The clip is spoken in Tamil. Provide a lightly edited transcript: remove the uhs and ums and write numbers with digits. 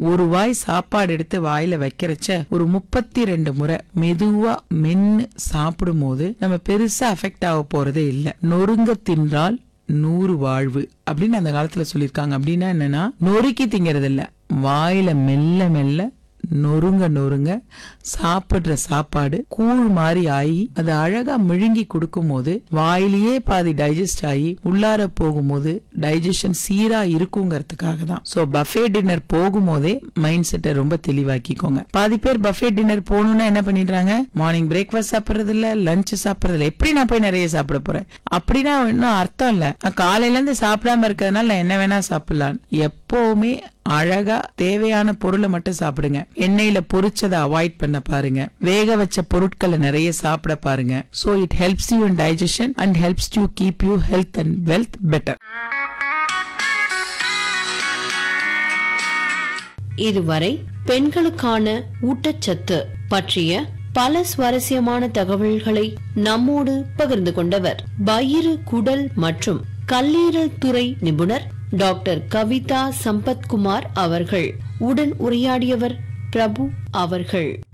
ஒரு வாய் சாப்பாடு எடுத்து வாயில வைக்கிறச்ச ஒரு 32 முறை மெதுவா மென்னு சாப்பிடும் போது நம்ம பெருசா அஃபெக்ட் ஆக போறதே இல்ல. நொறுங்க தின்றால் 100 வாழ்வு அப்படின்னு அந்த காலத்துல சொல்லிருக்காங்க. அப்படின்னா என்னன்னா, நொறுக்கி திங்கிறது இல்ல, வாயில மெல்ல மெல்ல நொறுங்க நொறுங்க சாப்பிடுற சாப்பாடு கூழ் மாதிரி ஆகி அது அழகா மிழுங்கி கொடுக்கும் போது வாயிலேயே பாதி டைஜஸ்ட் ஆகி உள்ளார போகும்போது டைஜஷன் சீரா இருக்குங்கிறதுக்காக தான். சோ பஃபே டின்னர் போகும்போதே மைண்ட் செட்டை ரொம்ப தெளிவாக்கிக்கோங்க. பாதி பேர் பஃபே டின்னர் போகணும்னா என்ன பண்ணிடுறாங்க, மார்னிங் பிரேக்ஃபாஸ்ட் சாப்பிடுறது இல்ல, லஞ்ச் சாப்பிடுறது இல்ல, எப்படி நான் போய் நிறைய சாப்பிட போறேன் அப்படின்னா இன்னும் அர்த்தம் இல்ல. காலையில இருந்து சாப்பிடாம இருக்கிறதுனால நான் என்ன வேணா சாப்பிடலாம். எப்பவுமே அழகா தேவையான பொருளை மட்டும் சாப்பிடுங்க. எண்ணெயில பொரிச்சதை அவாய்ட் பண்ண பாருங்க. வேக வச்ச பொருட்களை நிறைய சாப்பிட பாருங்க. So it helps you in digestion and helps to keep you health and wealth better. இதுவரை பெண்களுக்கான ஊட்டச்சத்து பற்றிய பல சுவாரஸ்யமான தகவல்களை நம்மோடு பகிர்ந்து கொண்டவர் வயிறு, குடல் மற்றும் கல்லீரல் துறை நிபுணர் டாக்டர் கவிதா சம்பத்குமார் அவர்கள். உடன் உரையாடியவர் பிரபு அவர்கள்.